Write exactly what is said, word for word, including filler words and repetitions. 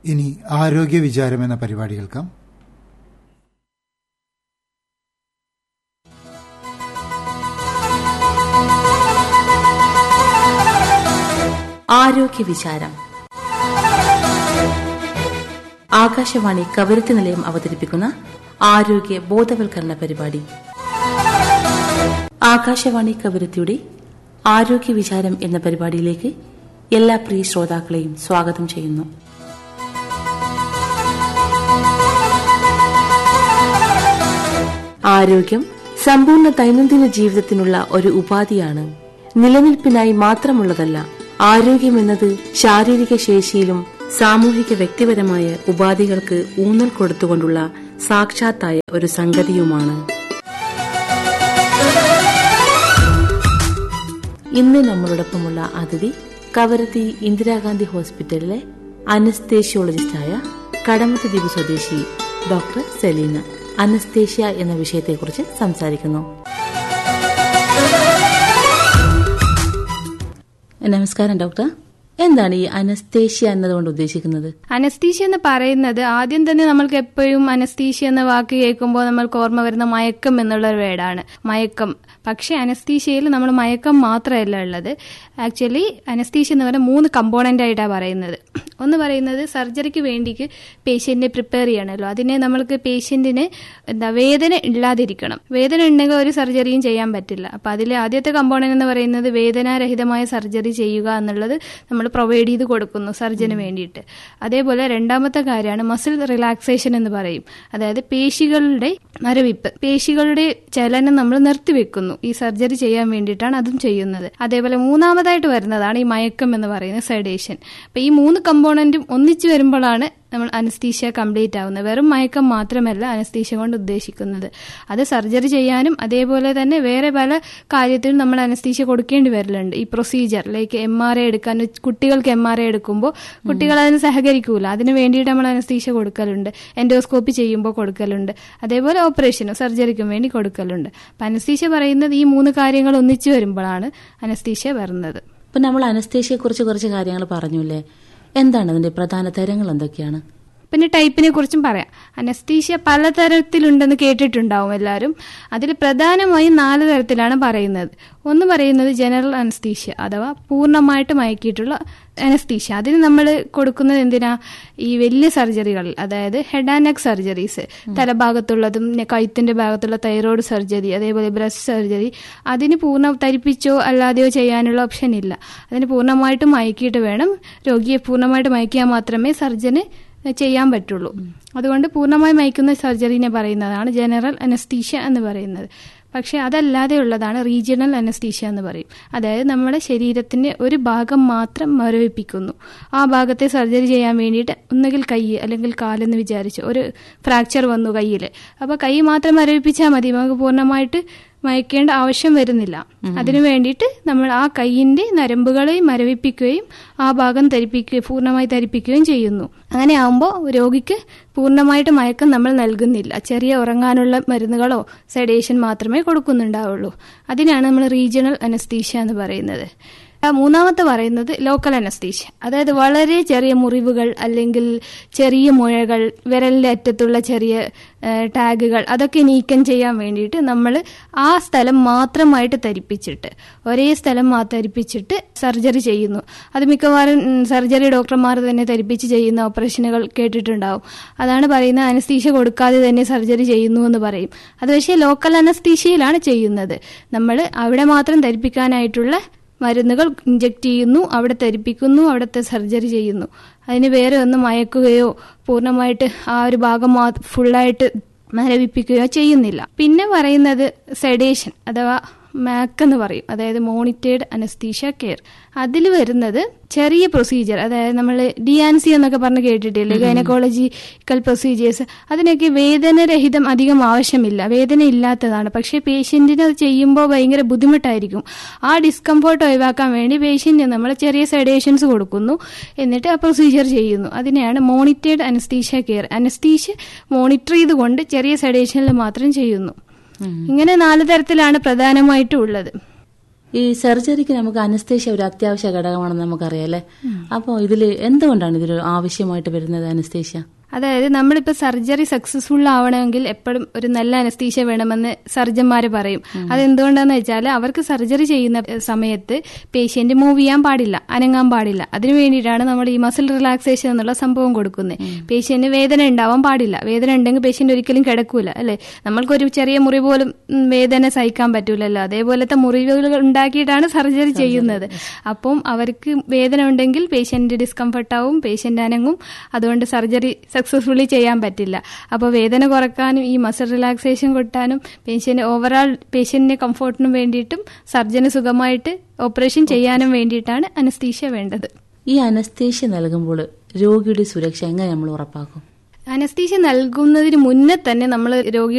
ഇനി ആരോഗ്യ വിചാരം എന്ന പരിപാടി കേൾക്കാം. ആരോഗ്യ വിചാരം ആകാശവാണി കവരത്തി നിലയം അവതരിപ്പിക്കുന്ന ആരോഗ്യ ബോധവൽക്കരണ പരിപാടി. ആകാശവാണി കവരത്തിയുടെ ആരോഗ്യ വിചാരം എന്ന പരിപാടിയിലേക്ക് എല്ലാ പ്രിയ ശ്രോതാക്കളെയും സ്വാഗതം ചെയ്യുന്നു. ആരോഗ്യം സമ്പൂർണ്ണ ദൈനംദിന ജീവിതത്തിനുള്ള ഒരു ഉപാധിയാണ്. നിലനിൽപ്പിനായി മാത്രമുള്ളതല്ല. ആരോഗ്യമെന്നത് ശാരീരിക ശേഷിയിലും സാമൂഹിക വ്യക്തിപരമായ ഉപാധികൾക്ക് ഊന്നൽ കൊടുത്തുകൊണ്ടുള്ള സാക്ഷാത്തായ ഒരു സംഗതിയുമാണ്. ഇന്ന് നമ്മളോടൊപ്പമുള്ള അതിഥി കവരത്തി ഇന്ദിരാഗാന്ധി ഹോസ്പിറ്റലിലെ അനസ്തേഷ്യോളജിസ്റ്റായ കടമത്ത് ദ്വീപ് സ്വദേശി ഡോക്ടർ സെലീന. അനസ്തേഷ്യ എന്ന വിഷയത്തെക്കുറിച്ച് സംസാരിക്കുന്നു. നമസ്കാരം ഡോക്ടർ. എന്താണ് ഈ അനസ്തേഷ്യ എന്നതുകൊണ്ട് ഉദ്ദേശിക്കുന്നത്? അനസ്തീഷ്യ എന്ന് പറയുന്നത് ആദ്യം തന്നെ നമ്മൾക്ക് എപ്പോഴും അനസ്തീഷ്യ എന്ന വാക്ക് കേൾക്കുമ്പോൾ നമ്മൾക്ക് ഓർമ്മ വരുന്ന മയക്കം എന്നുള്ള ഒരു വേർഡാണ്, മയക്കം. പക്ഷെ അനസ്തീഷ്യയിൽ നമ്മൾ മയക്കം മാത്രമല്ല ഉള്ളത്. ആക്ച്വലി അനസ്തീഷ്യ എന്ന് പറഞ്ഞാൽ മൂന്ന് കമ്പോണന്റ് ആയിട്ടാണ് പറയുന്നത്. ഒന്ന് പറയുന്നത് സർജറിക്ക് വേണ്ടിക്ക് പേഷ്യന്റിനെ പ്രിപ്പയർ ചെയ്യണമല്ലോ. അതിനെ നമ്മൾക്ക് പേഷ്യന്റിന് എന്താ വേദന ഇല്ലാതിരിക്കണം. വേദന ഉണ്ടെങ്കിൽ ഒരു സർജറിയും ചെയ്യാൻ പറ്റില്ല. അപ്പൊ അതിലെ ആദ്യത്തെ കമ്പോണന്റ് എന്ന് പറയുന്നത് വേദനാരഹിതമായ സർജറി ചെയ്യുക എന്നുള്ളത് നമ്മൾ പ്രൊവൈഡ് ചെയ്ത് കൊടുക്കുന്നു സർജന് വേണ്ടിയിട്ട്. അതേപോലെ രണ്ടാമത്തെ കാര്യമാണ് മസിൽ റിലാക്സേഷൻ എന്ന് പറയും. അതായത് പേശികളുടെ മരവിപ്പ്, പേശികളുടെ ചലനം നമ്മൾ നിർത്തിവെക്കുന്നു. ഈ സർജറി ചെയ്യാൻ വേണ്ടിയിട്ടാണ് അതും ചെയ്യുന്നത്. അതേപോലെ മൂന്നാമതായിട്ട് വരുന്നതാണ് ഈ മയക്കം എന്ന് പറയുന്ന സെഡേഷൻ. അപ്പൊ ഈ മൂന്ന് കമ്പോണന്റും ഒന്നിച്ചു വരുമ്പോഴാണ് നമ്മൾ അനസ്തീഷ്യ കംപ്ലീറ്റ് ആവുന്നത്. വെറും മയക്കം മാത്രമല്ല അനസ്തീഷ്യ കൊണ്ട് ഉദ്ദേശിക്കുന്നത്. അത് സർജറി ചെയ്യാനും അതേപോലെ തന്നെ വേറെ പല കാര്യത്തിലും നമ്മൾ അനസ്തീഷ്യ കൊടുക്കേണ്ടി വരലുണ്ട്. ഈ procedure like M R I എടുക്കാൻ, കുട്ടികൾക്ക് എം ആർ ഐ എടുക്കുമ്പോൾ കുട്ടികൾ അതിന് സഹകരിക്കൂല. അതിന് വേണ്ടിയിട്ട് നമ്മൾ അനസ്തീഷ്യ കൊടുക്കലുണ്ട്. എൻഡോസ്കോപ്പി ചെയ്യുമ്പോൾ കൊടുക്കലുണ്ട്. അതേപോലെ ഓപ്പറേഷനും സർജറിക്കും വേണ്ടി കൊടുക്കലുണ്ട്. അപ്പൊ അനസ്തീഷ്യ പറയുന്നത് ഈ മൂന്ന് കാര്യങ്ങൾ ഒന്നിച്ചു വരുമ്പോഴാണ് അനസ്തീഷ്യ വരുന്നത്. ഇപ്പൊ നമ്മൾ അനസ്തീഷ്യയെ കുറിച്ച് കുറച്ച് കാര്യങ്ങൾ പറഞ്ഞില്ലേ, എന്താണ് അതിന്റെ പ്രധാന തരങ്ങൾ എന്തൊക്കെയാണ്? പിന്നെ ടൈപ്പിനെ കുറിച്ചും പറയാം. അനസ്തീഷ്യ പലതരത്തിലുണ്ടെന്ന് കേട്ടിട്ടുണ്ടാവും എല്ലാവരും. അതിൽ പ്രധാനമായും നാല് തരത്തിലാണ് പറയുന്നത്. ഒന്ന് പറയുന്നത് ജനറൽ അനസ്തീഷ്യ അഥവാ പൂർണ്ണമായിട്ട് മയക്കിയിട്ടുള്ള അനസ്തീഷ്യ. അതിന് നമ്മൾ കൊടുക്കുന്നത് എന്തിനാ? ഈ വലിയ സർജറികളിൽ, അതായത് ഹെഡ് ആൻഡ് നെക്ക് സർജറീസ്, തലഭാഗത്തുള്ളതും കഴുത്തിന്റെ ഭാഗത്തുള്ള തൈറോയ്ഡ് സർജറി, അതേപോലെ ബ്രസ്റ്റ് സർജറി, അതിന് പൂർണ്ണ തരിപ്പിച്ചോ അല്ലാതെയോ ചെയ്യാനുള്ള ഓപ്ഷൻ ഇല്ല. അതിന് പൂർണ്ണമായിട്ട് മയക്കിയിട്ട് വേണം. രോഗിയെ പൂർണ്ണമായിട്ട് മയക്കിയാൽ മാത്രമേ സർജന് ചെയ്യാൻ പറ്റുള്ളൂ. അതുകൊണ്ട് പൂർണ്ണമായി മയക്കുന്ന സർജറിനെ പറയുന്നതാണ് ജനറൽ അനസ്തീഷ്യ എന്ന് പറയുന്നത്. പക്ഷെ അതല്ലാതെ ഉള്ളതാണ് റീജിയണൽ അനസ്തീഷ്യ എന്ന് പറയും. അതായത് നമ്മുടെ ശരീരത്തിന്റെ ഒരു ഭാഗം മാത്രം മരവിപ്പിക്കുന്നു. ആ ഭാഗത്തെ സർജറി ചെയ്യാൻ വേണ്ടിയിട്ട് ഒന്നുകിൽ കൈ അല്ലെങ്കിൽ കാലെന്ന് വിചാരിച്ചു ഒരു ഫ്രാക്ചർ വന്നു കയ്യിൽ, അപ്പൊ കൈ മാത്രം മരവിപ്പിച്ചാൽ മതി, നമുക്ക് പൂർണ്ണമായിട്ട് മയക്കേണ്ട ആവശ്യം വരുന്നില്ല. അതിനു വേണ്ടിയിട്ട് നമ്മൾ ആ കൈയിന്റെ നരമ്പുകളെ മരവിപ്പിക്കുകയും ആ ഭാഗം ധരിപ്പിക്കുകയും പൂർണ്ണമായി ധരിപ്പിക്കുകയും ചെയ്യുന്നു. അങ്ങനെ ആകുമ്പോൾ രോഗിക്ക് പൂർണ്ണമായിട്ട് മയക്കം നമ്മൾ നൽകുന്നില്ല. ചെറിയ ഉറങ്ങാനുള്ള മരുന്നുകളോ സെഡേഷൻ മാത്രമേ കൊടുക്കുന്നുണ്ടാവുള്ളൂ. അതിനാണ് നമ്മൾ റീജിയണൽ അനസ്തീഷ്യ എന്ന് പറയുന്നത്. മൂന്നാമത്തെ പറയുന്നത് ലോക്കൽ അനസ്തീഷ്യ. അതായത് വളരെ ചെറിയ മുറിവുകൾ അല്ലെങ്കിൽ ചെറിയ മുഴകൾ, വിരലിന്റെ അറ്റത്തുള്ള ചെറിയ ടാഗുകൾ, അതൊക്കെ നീക്കം ചെയ്യാൻ വേണ്ടിയിട്ട് നമ്മൾ ആ സ്ഥലം മാത്രമായിട്ട് ധരിപ്പിച്ചിട്ട് ഒരേ സ്ഥലം ധരിപ്പിച്ചിട്ട് സർജറി ചെയ്യുന്നു. അത് മിക്കവാറും സർജറി ഡോക്ടർമാർ തന്നെ ധരിപ്പിച്ച് ചെയ്യുന്ന ഓപ്പറേഷനുകൾ കേട്ടിട്ടുണ്ടാവും. അതാണ് പറയുന്നത് അനസ്തീഷ്യ കൊടുക്കാതെ തന്നെ സർജറി ചെയ്യുന്നു എന്ന് പറയും. അത് പക്ഷേ ലോക്കൽ അനസ്തീഷ്യയിലാണ് ചെയ്യുന്നത്. നമ്മൾ അവിടെ മാത്രം ധരിപ്പിക്കാനായിട്ടുള്ള മരുന്നുകൾ ഇഞ്ചക്ട് ചെയ്യുന്നു, അവിടെ ധരിപ്പിക്കുന്നു, അവിടുത്തെ സർജറി ചെയ്യുന്നു. അതിന് വേറെ ഒന്നും മയക്കുകയോ പൂർണ്ണമായിട്ട് ആ ഒരു ഭാഗം ഫുള്ളായിട്ട് മരവിപ്പിക്കുകയോ ചെയ്യുന്നില്ല. പിന്നെ പറയുന്നത് സെഡേഷൻ അഥവാ മാക്ക് എന്ന് പറയും. അതായത് മോണിറ്റേർഡ് അനസ്തീഷ്യ കെയർ. അതിൽ വരുന്നത് ചെറിയ പ്രൊസീജിയർ, അതായത് നമ്മൾ ഡി ആൻ സി എന്നൊക്കെ പറഞ്ഞ് കേട്ടിട്ടില്ലേ, ഗൈനക്കോളജിക്കൽ പ്രൊസീജിയേഴ്സ്. അതിനൊക്കെ വേദനരഹിതം അധികം ആവശ്യമില്ല, വേദന ഇല്ലാത്തതാണ്. പക്ഷേ പേഷ്യന്റിന് അത് ചെയ്യുമ്പോൾ ഭയങ്കര ബുദ്ധിമുട്ടായിരിക്കും. ആ ഡിസ്കംഫോർട്ട് ഒഴിവാക്കാൻ വേണ്ടി പേഷ്യന്റിന് നമ്മൾ ചെറിയ സെഡേഷൻസ് കൊടുക്കുന്നു, എന്നിട്ട് ആ പ്രൊസീജിയർ ചെയ്യുന്നു. അതിനെയാണ് monitored anaesthesia care. Anaesthesia monitor ചെയ്തുകൊണ്ട് ചെറിയ സെഡേഷനിൽ മാത്രം ചെയ്യുന്നു. ഇങ്ങനെ നാല് തരത്തിലാണ് പ്രധാനമായിട്ടും ഉള്ളത്. ഈ സർജറിക്ക് നമുക്ക് അനസ്തേഷ്യ ഒരു അത്യാവശ്യ ഘടകമാണെന്ന് നമുക്കറിയാം അല്ലേ? അപ്പോൾ ഇതിൽ എന്തുകൊണ്ടാണ് ഇതിൽ ആവശ്യമായിട്ട് വരുന്നത് അനസ്തേഷ്യ? അതായത് നമ്മളിപ്പോൾ സർജറി സക്സസ്ഫുൾ ആവണമെങ്കിൽ എപ്പോഴും ഒരു നല്ല അനസ്തീഷ്യ വേണമെന്ന് സർജന്മാർ പറയും. അതെന്തുകൊണ്ടാന്ന് വെച്ചാൽ അവർക്ക് സർജറി ചെയ്യുന്ന സമയത്ത് പേഷ്യന്റ് മൂവ് ചെയ്യാൻ പാടില്ല, അനങ്ങാൻ പാടില്ല. അതിനു വേണ്ടിയിട്ടാണ് നമ്മൾ ഈ മസിൽ റിലാക്സേഷൻ എന്നുള്ള സംഭവം കൊടുക്കുന്നത്. പേഷ്യന്റിന് വേദന ഉണ്ടാവാൻ പാടില്ല. വേദന ഉണ്ടെങ്കിൽ പേഷ്യന്റ് ഒരിക്കലും കിടക്കൂല അല്ലെ? നമ്മൾക്കൊരു ചെറിയ മുറി പോലും വേദന സഹിക്കാൻ പറ്റൂലല്ലോ. അതേപോലത്തെ മുറിവുകൾ ഉണ്ടാക്കിയിട്ടാണ് സർജറി ചെയ്യുന്നത്. അപ്പം അവർക്ക് വേദന ഉണ്ടെങ്കിൽ പേഷ്യന്റ് ഡിസ്കംഫർട്ട് ആവും, പേഷ്യന്റ് അനങ്ങും. അതുകൊണ്ട് സർജറി സക്സസ്ഫുള്ളി ചെയ്യാൻ പറ്റില്ല. അപ്പോൾ വേദന കുറക്കാനും ഈ മസിൽ റിലാക്സേഷൻ കൊട്ടാനും പേഷ്യന്റ് ഓവറോൾ പേഷ്യന്റിന്റെ കംഫോർട്ടിനും വേണ്ടിയിട്ടും സർജന് സുഖമായിട്ട് ഓപ്പറേഷൻ ചെയ്യാനും വേണ്ടിയിട്ടാണ് അനസ്തീഷ്യ വേണ്ടത്. ഈ അനസ്തീഷ്യ നൽകുമ്പോൾ രോഗിയുടെ സുരക്ഷ എങ്ങനെ നമ്മൾ ഉറപ്പാക്കും? അനസ്തീഷ്യ നൽകുന്നതിന് മുന്നേ തന്നെ നമ്മൾ രോഗി